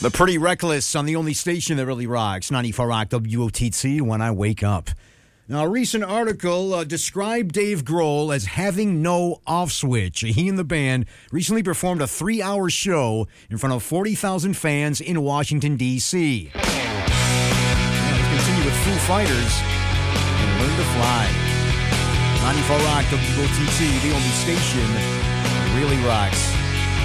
The Pretty Reckless on the only station that really rocks, 94 Rock WOTC, When I Wake Up. Now, a recent article described Dave Grohl as having no off switch. He and the band recently performed a 3-hour show in front of 40,000 fans in Washington, D.C. Now, let's continue with Foo Fighters and Learn to Fly. 94 Rock WOTC, the only station that really rocks.